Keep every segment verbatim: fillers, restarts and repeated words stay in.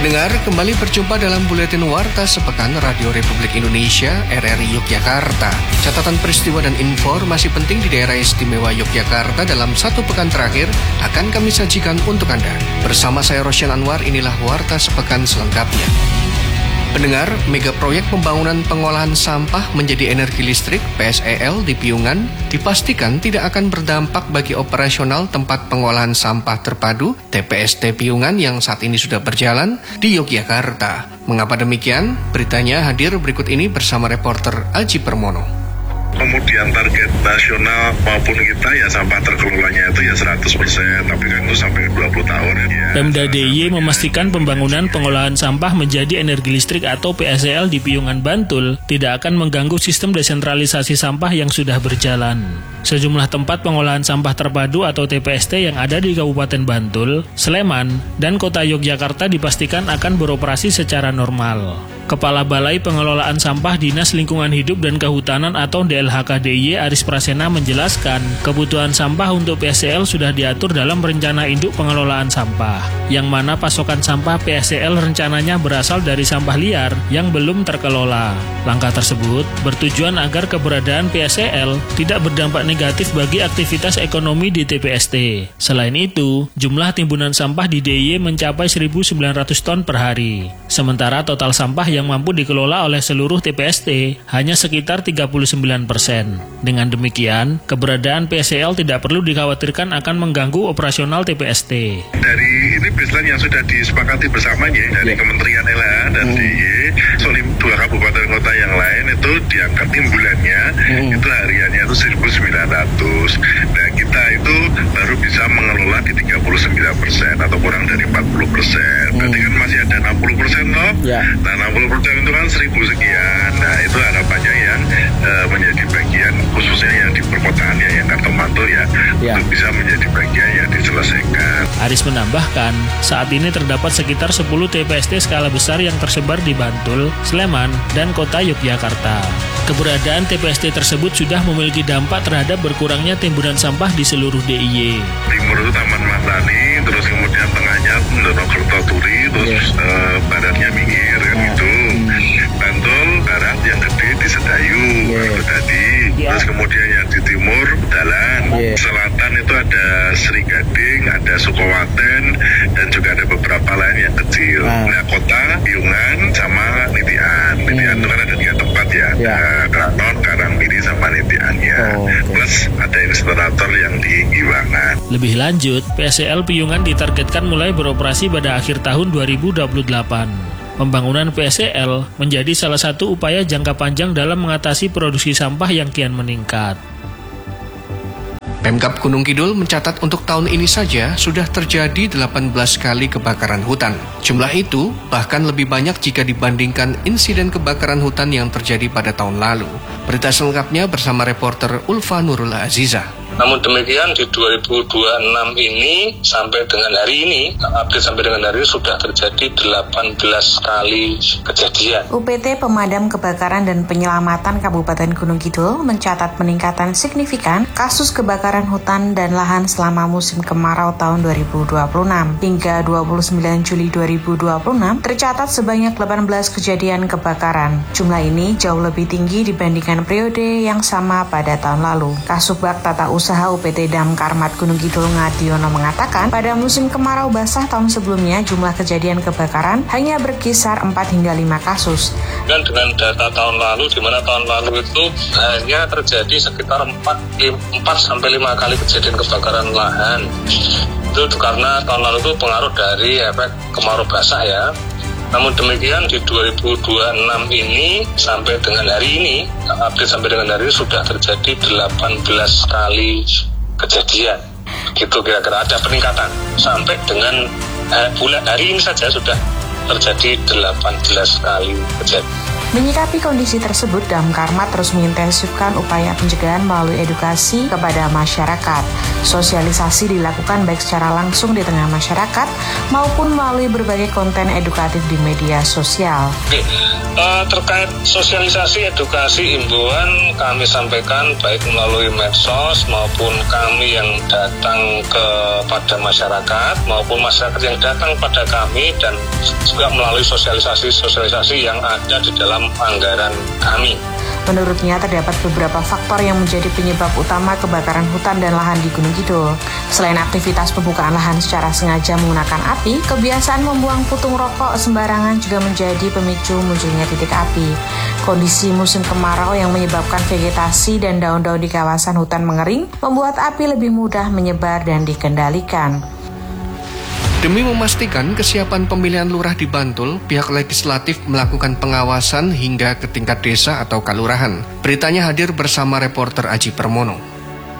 Pendengar, kembali berjumpa dalam Buletin Warta Sepekan Radio Republik Indonesia R R I Yogyakarta. Catatan peristiwa dan informasi penting di daerah istimewa Yogyakarta dalam satu pekan terakhir akan kami sajikan untuk Anda. Bersama saya Rosyan Anwar, inilah Warta Sepekan selengkapnya. Pendengar, mega proyek pembangunan pengolahan sampah menjadi energi listrik P S E L di Piungan dipastikan tidak akan berdampak bagi operasional tempat pengolahan sampah terpadu T P S T Piungan yang saat ini sudah berjalan di Yogyakarta. Mengapa demikian? Beritanya hadir berikut ini bersama reporter Aji Permono. Kemudian target nasional maupun kita ya sampah terkelolanya itu ya seratus persen, tapi kan itu sampai dua puluh tahun ya. Pemda D I Y memastikan pembangunan pengolahan sampah menjadi energi listrik atau P S E L di Piungan Bantul tidak akan mengganggu sistem desentralisasi sampah yang sudah berjalan. Sejumlah tempat pengolahan sampah terpadu atau T P S T yang ada di Kabupaten Bantul, Sleman, dan Kota Yogyakarta dipastikan akan beroperasi secara normal. Kepala Balai Pengelolaan Sampah Dinas Lingkungan Hidup dan Kehutanan atau D L H K D I Y Aris Prasena menjelaskan, kebutuhan sampah untuk P S E L sudah diatur dalam Rencana Induk Pengelolaan Sampah, yang mana pasokan sampah P S E L rencananya berasal dari sampah liar yang belum terkelola. Langkah tersebut bertujuan agar keberadaan P S E L tidak berdampak negatif bagi aktivitas ekonomi di T P S T. Selain itu, jumlah timbunan sampah di D I Y mencapai seribu sembilan ratus ton per hari. Sementara total sampah yang mampu dikelola oleh seluruh T P S T hanya sekitar tiga puluh sembilan persen. Dengan demikian, keberadaan P S E L tidak perlu dikhawatirkan akan mengganggu operasional T P S T. Dari ini baseline yang sudah disepakati bersamanya dari Kementerian L H A dan hmm. D I Y, soal dua kabupaten kota yang lain itu diangkat timbulannya, hmm. itu hariannya itu seribu sembilan ratus. Nah kita itu baru bisa mengelola di tiga puluh sembilan persen atau kurang dari empat puluh persen. Berarti kan masih ada enam puluh persen loh. Ya. Nah enam puluh persen itu kan seribu sekian. Nah itu harapannya yang uh, menjadi bagian khususnya yang di perkotaan ya, yang Kartomanto ya, ya, untuk bisa menjadi bagian yang diselesaikan. Aris menambahkan, saat ini terdapat sekitar sepuluh T P S T skala besar yang tersebar di Bantul, Sleman, dan Kota Yogyakarta. Keberadaan T P S T tersebut sudah memiliki dampak terhadap berkurangnya timbunan sampah di seluruh D I Y. Timur itu Taman Matani, terus kemudian tengahnya Donokerto Turi, terus yeah. uh, baratnya Minggir kan yeah. itu. Bantul, barat yang gede di Sedayu, yeah. itu tadi. Yeah. Terus kemudian yang di timur Dalan, yeah. selatan itu ada Sri Gading, ada Sukowaten, dan juga ada beberapa lain yang kecil. Ah. Nah kota Piungan sama Nitian. Nitian itu kan ada tiga tempat ya, yeah. ada Keraton, Karangmini sama Nitiannya. Oh, okay. Plus ada instalator yang di Giwangan. Lebih lanjut, P S E L Piungan ditargetkan mulai beroperasi pada akhir tahun dua ribu dua puluh delapan. Pembangunan P S E L menjadi salah satu upaya jangka panjang dalam mengatasi produksi sampah yang kian meningkat. Pemkab Gunung Kidul mencatat untuk tahun ini saja sudah terjadi delapan belas kali kebakaran hutan. Jumlah itu bahkan lebih banyak jika dibandingkan insiden kebakaran hutan yang terjadi pada tahun lalu. Berita selengkapnya bersama reporter Ulfa Nurul Aziza. Namun demikian di dua ribu dua puluh enam ini sampai dengan hari ini, update sampai dengan hari ini sudah terjadi delapan belas kali kejadian. U P T Pemadam Kebakaran dan Penyelamatan Kabupaten Gunung Kidul mencatat peningkatan signifikan kasus kebakaran hutan dan lahan selama musim kemarau tahun dua ribu dua puluh enam. Hingga dua puluh sembilan Juli dua ribu dua puluh enam tercatat sebanyak delapan belas kejadian kebakaran. Jumlah ini jauh lebih tinggi dibandingkan periode yang sama pada tahun lalu. Kasubag Tata Usaha Usaha U P T Damkar Mat Gunung Kidul Ngadiono mengatakan, pada musim kemarau basah tahun sebelumnya jumlah kejadian kebakaran hanya berkisar empat hingga lima kasus. Dan dengan data tahun lalu, di mana tahun lalu itu hanya terjadi sekitar empat sampai lima kali kejadian kebakaran lahan. Itu karena tahun lalu itu pengaruh dari efek kemarau basah ya. Namun demikian di dua ribu dua puluh enam ini sampai dengan hari ini, update sampai dengan hari ini sudah terjadi delapan belas kali kejadian. Gitu kira-kira ada peningkatan. Sampai dengan eh, bulan hari ini saja sudah terjadi delapan belas kali kejadian. Menyikapi kondisi tersebut, Damkarmat terus mengintensifkan upaya pencegahan melalui edukasi kepada masyarakat. Sosialisasi dilakukan baik secara langsung di tengah masyarakat maupun melalui berbagai konten edukatif di media sosial. Oke, uh, terkait sosialisasi, edukasi, imbauan kami sampaikan baik melalui medsos maupun kami yang datang kepada masyarakat maupun masyarakat yang datang pada kami, dan juga melalui sosialisasi-sosialisasi yang ada di dalam anggaran kami. Menurutnya terdapat beberapa faktor yang menjadi penyebab utama kebakaran hutan dan lahan di Gunung Kidul. Selain aktivitas pembukaan lahan secara sengaja menggunakan api, kebiasaan membuang putung rokok sembarangan juga menjadi pemicu munculnya titik api. Kondisi musim kemarau yang menyebabkan vegetasi dan daun-daun di kawasan hutan mengering membuat api lebih mudah menyebar dan dikendalikan. Demi memastikan kesiapan pemilihan lurah di Bantul, pihak legislatif melakukan pengawasan hingga ke tingkat desa atau kalurahan. Beritanya hadir bersama reporter Aji Permono.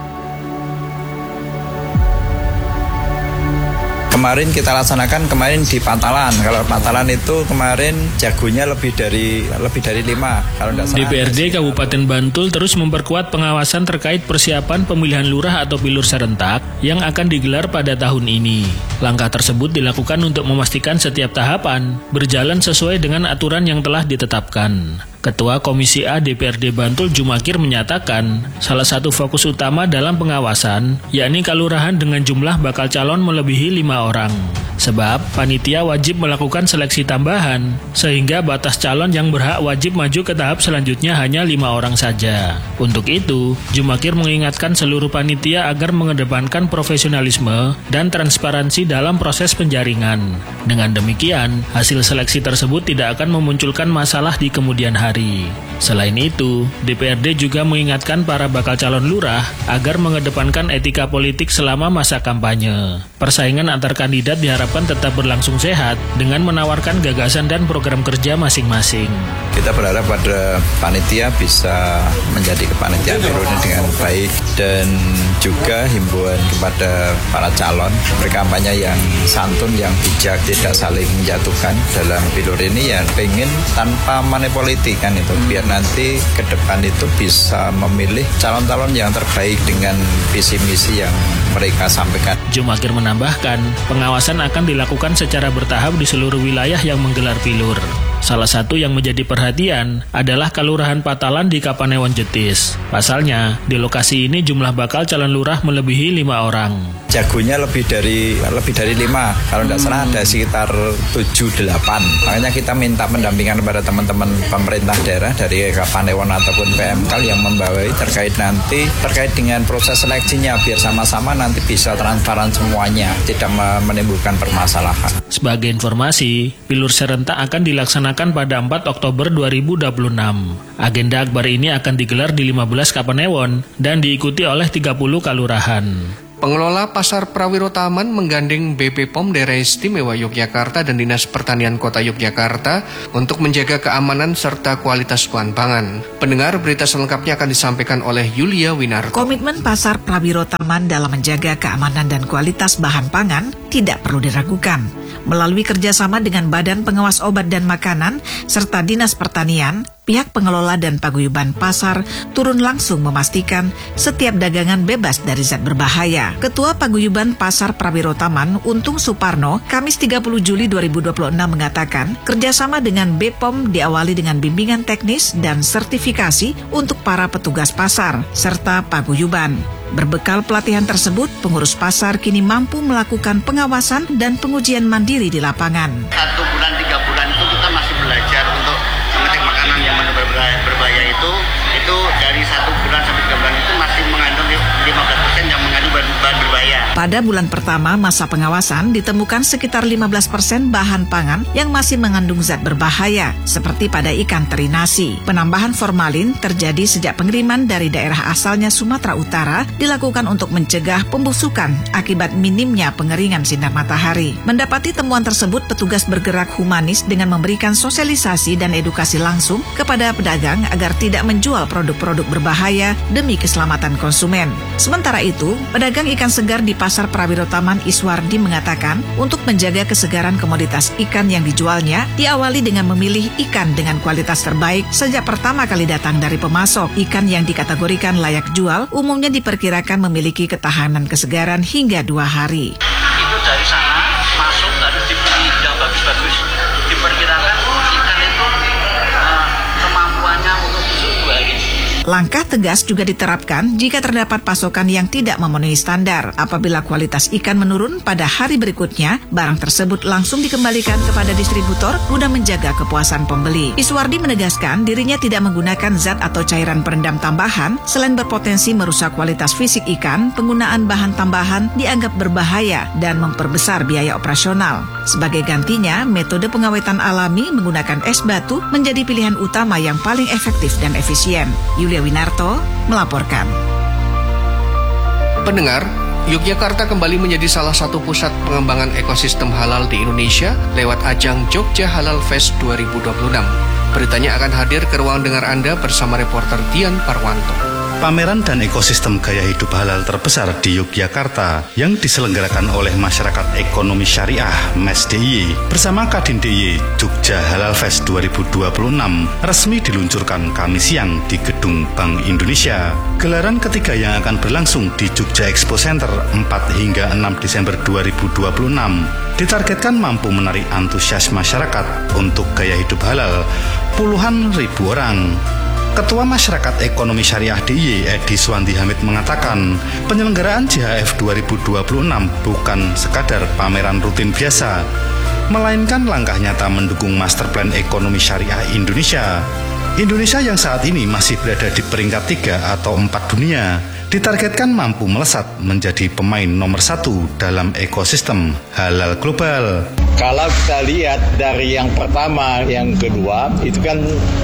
Kemarin kita laksanakan kemarin di Pantalan. Kalau Pantalan itu kemarin jagonya lebih dari lebih dari lima. Kalau tidak salah. D P R D Kabupaten Bantul terus memperkuat pengawasan terkait persiapan pemilihan lurah atau pilur serentak yang akan digelar pada tahun ini. Langkah tersebut dilakukan untuk memastikan setiap tahapan berjalan sesuai dengan aturan yang telah ditetapkan. Ketua Komisi A D P R D Bantul Jumakir menyatakan salah satu fokus utama dalam pengawasan yakni kalurahan dengan jumlah bakal calon melebihi lima orang. Sebab panitia wajib melakukan seleksi tambahan sehingga batas calon yang berhak wajib maju ke tahap selanjutnya hanya lima orang saja. Untuk itu, Jumakir mengingatkan seluruh panitia agar mengedepankan profesionalisme dan transparansi dalam proses penjaringan. Dengan demikian, hasil seleksi tersebut tidak akan memunculkan masalah di kemudian hari. Selain itu, D P R D juga mengingatkan para bakal calon lurah agar mengedepankan etika politik selama masa kampanye. Persaingan antar kandidat diharapkan tetap berlangsung sehat dengan menawarkan gagasan dan program kerja masing-masing. Kita berharap pada panitia bisa menjadi kepanitiaan periode dengan baik, dan juga himbauan kepada para calon berkampanye yang santun, yang bijak, tidak saling menjatuhkan dalam pilur ini, ya pengen tanpa money politik kan itu, biar nanti ke depan itu bisa memilih calon-calon yang terbaik dengan visi misi yang mereka sampaikan. Jumakir menambahkan, pengawasan akan dilakukan secara bertahap di seluruh wilayah yang menggelar pilur. Salah satu yang menjadi perhatian adalah Kalurahan Patalan di Kapanewon Jetis. Pasalnya, di lokasi ini jumlah bakal calon lurah melebihi lima orang. Jagonya lebih dari lebih dari lima. Kalau tidak salah ada sekitar tujuh delapan. Makanya kita minta pendampingan kepada teman-teman pemerintah daerah dari Kapanewon ataupun P M K yang membawai terkait nanti terkait dengan proses seleksinya, biar sama-sama nanti bisa transparan semuanya, tidak menimbulkan permasalahan. Sebagai informasi, pilur serentak akan dilaksanakan pada empat Oktober dua ribu dua puluh enam. Agenda akbar ini akan digelar di lima belas Kapanewon dan diikuti oleh tiga puluh kalurahan. Pengelola Pasar Prawiro Taman menggandeng B P P O M Daerah Istimewa Yogyakarta dan Dinas Pertanian Kota Yogyakarta untuk menjaga keamanan serta kualitas bahan pangan. Pendengar, berita selengkapnya akan disampaikan oleh Yulia Winarto. Komitmen Pasar Prawiro Taman dalam menjaga keamanan dan kualitas bahan pangan tidak perlu diragukan. Melalui kerjasama dengan Badan Pengawas Obat dan Makanan serta Dinas Pertanian, pihak pengelola dan paguyuban pasar turun langsung memastikan setiap dagangan bebas dari zat berbahaya. Ketua Paguyuban Pasar Prawiro Taman, Untung Suparno, Kamis tiga puluh Juli dua ribu dua puluh enam mengatakan, kerjasama dengan B P O M diawali dengan bimbingan teknis dan sertifikasi untuk para petugas pasar serta paguyuban. Berbekal pelatihan tersebut, pengurus pasar kini mampu melakukan pengawasan dan pengujian mandiri di lapangan. Satu bulan, tiga bulan itu kita masih belajar untuk mengecek makanan yang berbahaya, berbahaya itu, itu dari satu bulan sampai tiga bulan itu masih mengandung lima belas persen yang mengandung bahan berbahaya. Pada bulan pertama masa pengawasan ditemukan sekitar lima belas persen bahan pangan yang masih mengandung zat berbahaya, seperti pada ikan teri nasi. Penambahan formalin terjadi sejak pengiriman dari daerah asalnya Sumatera Utara dilakukan untuk mencegah pembusukan akibat minimnya pengeringan sinar matahari. Mendapati temuan tersebut, petugas bergerak humanis dengan memberikan sosialisasi dan edukasi langsung kepada pedagang agar tidak menjual produk-produk berbahaya demi keselamatan konsumen. Sementara itu, pedagang ikan segar di di Pasar Prawiro Taman Iswardi mengatakan untuk menjaga kesegaran komoditas ikan yang dijualnya diawali dengan memilih ikan dengan kualitas terbaik sejak pertama kali datang dari pemasok. Ikan yang dikategorikan layak jual umumnya diperkirakan memiliki ketahanan kesegaran hingga dua hari. Itu dari sana masuk harus dibeli yang bagus-bagus. Diperkirakan ikan itu uh, kemampuannya untuk busuk dua hari. Langkah tegas juga diterapkan jika terdapat pasokan yang tidak memenuhi standar. Apabila kualitas ikan menurun pada hari berikutnya, barang tersebut langsung dikembalikan kepada distributor guna menjaga kepuasan pembeli. Iswardi menegaskan dirinya tidak menggunakan zat atau cairan perendam tambahan. Selain berpotensi merusak kualitas fisik ikan, penggunaan bahan tambahan dianggap berbahaya dan memperbesar biaya operasional. Sebagai gantinya, metode pengawetan alami menggunakan es batu menjadi pilihan utama yang paling efektif dan efisien. Yulia Winarto melaporkan. Pendengar, Yogyakarta kembali menjadi salah satu pusat pengembangan ekosistem halal di Indonesia lewat ajang Jogja Halal Fest dua ribu dua puluh enam. Beritanya akan hadir ke ruang dengar Anda bersama reporter Dian Parwanto. Pameran dan ekosistem gaya hidup halal terbesar di Yogyakarta yang diselenggarakan oleh Masyarakat Ekonomi Syariah M A S D I Y bersama Kadin D I Y Jogja Halal Fest dua ribu dua puluh enam resmi diluncurkan Kamis siang di Gedung Bank Indonesia. Gelaran ketiga yang akan berlangsung di Jogja Expo Center empat hingga enam Desember dua ribu dua puluh enam ditargetkan mampu menarik antusias masyarakat untuk gaya hidup halal puluhan ribu orang. Ketua Masyarakat Ekonomi Syariah D I Y Edi Suwandi Hamid mengatakan penyelenggaraan J H F dua ribu dua puluh enam bukan sekadar pameran rutin biasa, melainkan langkah nyata mendukung Master Plan Ekonomi Syariah Indonesia. Indonesia yang saat ini masih berada di peringkat tiga atau empat dunia, ditargetkan mampu melesat menjadi pemain nomor satu dalam ekosistem halal global. Kalau kita lihat dari yang pertama, yang kedua, itu kan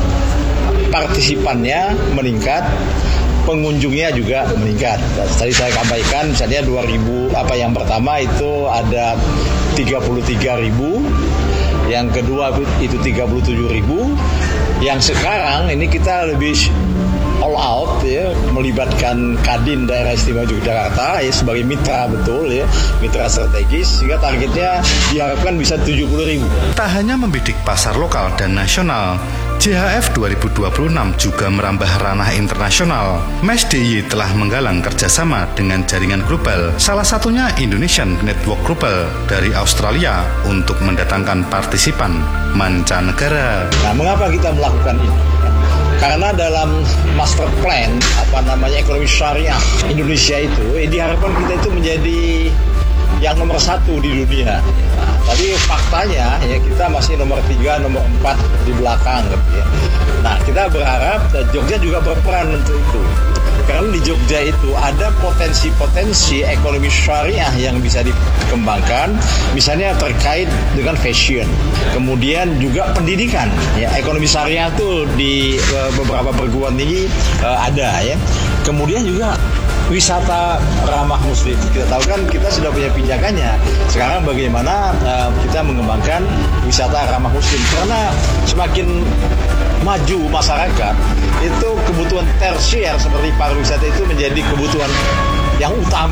partisipannya meningkat, pengunjungnya juga meningkat. Tadi saya sampaikan misalnya dua ribu apa yang pertama itu ada tiga puluh tiga ribu, yang kedua itu tiga puluh tujuh ribu, yang sekarang ini kita lebih all out ya, melibatkan Kadin Daerah Istimewa Yogyakarta ya, sebagai mitra betul ya, mitra strategis, sehingga targetnya diharapkan bisa tujuh puluh ribu. Tak hanya membidik pasar lokal dan nasional, J H F dua ribu dua puluh enam juga merambah ranah internasional. M A S D I Y telah menggalang kerjasama dengan jaringan global, salah satunya Indonesian Network Global dari Australia untuk mendatangkan partisipan mancanegara. Nah, mengapa kita melakukan ini? Karena dalam master plan apa namanya ekonomi syariah Indonesia itu, eh, diharapkan kita itu menjadi yang nomor satu di dunia. Nah, tapi faktanya ya kita masih nomor tiga, nomor empat di belakang gitu ya. Nah, kita berharap Jogja juga berperan untuk itu. Karena di Jogja itu ada potensi-potensi ekonomi syariah yang bisa dikembangkan, misalnya terkait dengan fashion, kemudian juga pendidikan. Ya, ekonomi syariah itu di uh, beberapa perguruan tinggi uh, ada ya. Kemudian juga wisata ramah muslim. Kita tahu kan kita sudah punya pijakannya. Sekarang bagaimana uh, kita mengembangkan wisata ramah muslim? Karena semakin maju masyarakat, itu kebutuhan tersier seperti pariwisata itu menjadi kebutuhan yang utama.